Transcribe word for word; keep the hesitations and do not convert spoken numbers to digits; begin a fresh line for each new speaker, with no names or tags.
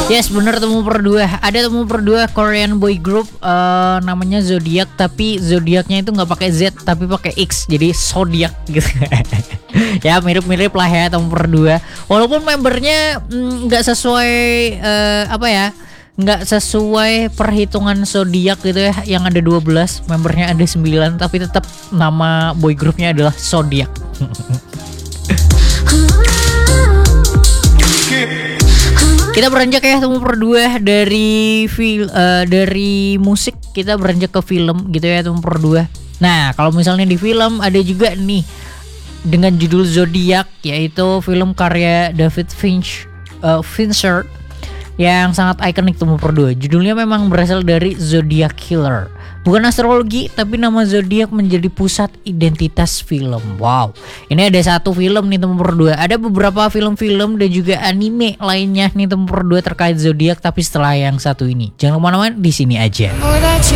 Yes, bener, temu berdua. Ada temu berdua Korean boy group uh, namanya Zodiac, tapi zodiaknya itu nggak pakai Z tapi pakai X, jadi Zodiac gitu. Ya mirip-mirip lah ya temu berdua. Walaupun membernya nggak mm, sesuai uh, apa ya, nggak sesuai perhitungan zodiak gitu ya. Yang ada dua belas, membernya ada sembilan, tapi tetap nama boy groupnya adalah Zodiac. Kita beranjak ya temu berdua dari fil uh, dari musik kita beranjak ke film gitu ya temu berdua. Nah, kalau misalnya di film ada juga nih dengan judul Zodiac, yaitu film karya David Finch uh, Fincher yang sangat ikonik temu berdua. Judulnya memang berasal dari Zodiac Killer. Bukan astrologi, tapi nama zodiak menjadi pusat identitas film. Wow, ini ada satu film nih temu berdua. Ada beberapa film-film dan juga anime lainnya nih temu berdua terkait zodiak, tapi setelah yang satu ini. Jangan kemana-mana, di sini aja.